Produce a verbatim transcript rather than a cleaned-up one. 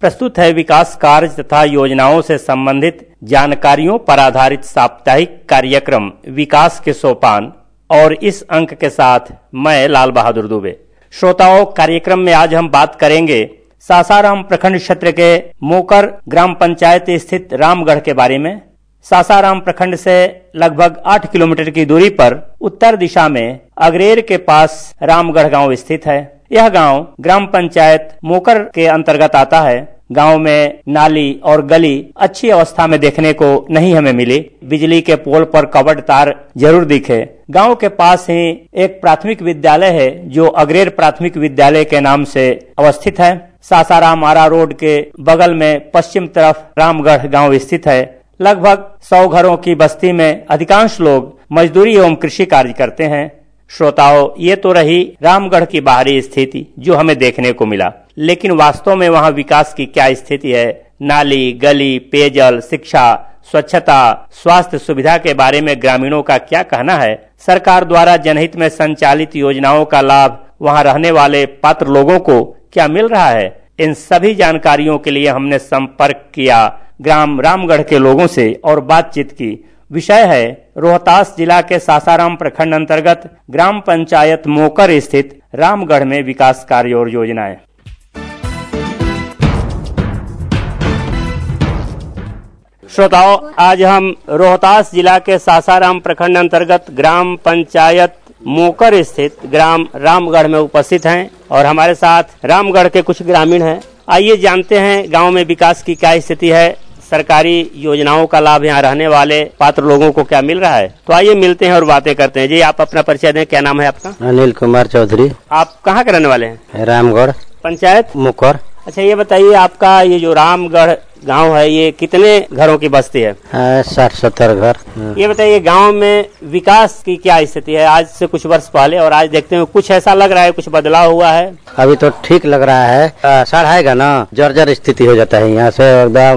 प्रस्तुत है विकास कार्य तथा योजनाओं से संबंधित जानकारियों पर आधारित साप्ताहिक कार्यक्रम विकास के सोपान, और इस अंक के साथ मैं लाल बहादुर दुबे। श्रोताओं, कार्यक्रम में आज हम बात करेंगे सासाराम प्रखंड क्षेत्र के मोकर ग्राम पंचायत स्थित रामगढ़ के बारे में। सासाराम प्रखंड से लगभग आठ किलोमीटर की दूरी पर उत्तर दिशा में अगरेर के पास रामगढ़ गांव स्थित है। यह गांव ग्राम पंचायत मोकर के अंतर्गत आता है। गांव में नाली और गली अच्छी अवस्था में देखने को नहीं हमें मिली। बिजली के पोल पर कवर्ड तार जरूर दिखे। गांव के पास ही एक प्राथमिक विद्यालय है जो अगरेर प्राथमिक विद्यालय के नाम से अवस्थित है। सासाराम आरा रोड के बगल में पश्चिम तरफ रामगढ़ गांव स्थित है। लगभग सौ घरों की बस्ती में अधिकांश लोग मजदूरी एवं कृषि कार्य करते हैं। श्रोताओं, ये तो रही रामगढ़ की बाहरी स्थिति जो हमें देखने को मिला, लेकिन वास्तव में वहाँ विकास की क्या स्थिति है? नाली, गली, पेयजल, शिक्षा, स्वच्छता, स्वास्थ्य सुविधा के बारे में ग्रामीणों का क्या कहना है? सरकार द्वारा जनहित में संचालित योजनाओं का लाभ वहाँ रहने वाले पात्र लोगों को क्या मिल रहा है? इन सभी जानकारियों के लिए हमने संपर्क किया ग्राम रामगढ़ के लोगों से और बातचीत की। विषय है रोहतास जिला के सासाराम प्रखंड अंतर्गत ग्राम पंचायत मोकर स्थित रामगढ़ में विकास कार्य और योजनाएं। श्रोताओं, आज हम रोहतास जिला के सासाराम प्रखंड अंतर्गत ग्राम पंचायत मोकर स्थित ग्राम रामगढ़ में उपस्थित हैं और हमारे साथ रामगढ़ के कुछ ग्रामीण हैं। आइए जानते हैं गांव में विकास की क्या स्थिति है, सरकारी योजनाओं का लाभ यहाँ रहने वाले पात्र लोगों को क्या मिल रहा है। तो आइए मिलते हैं और बातें करते हैं। जी, आप अपना परिचय दें, क्या नाम है आपका? अनिल कुमार चौधरी। आप कहाँ के रहने वाले हैं? रामगढ़ पंचायत मोकर। अच्छा, ये बताइए, आपका ये जो रामगढ़ गांव है ये कितने घरों की बस्ती है? साठ सत्तर घर। ये बताइए, गांव में विकास की क्या स्थिति है आज से कुछ वर्ष पहले और आज देखते हैं कुछ ऐसा लग रहा है, कुछ बदलाव हुआ है? अभी तो ठीक लग रहा है। साढ़ आएगा ना, जर्जर स्थिति हो जाता है यहाँ से। और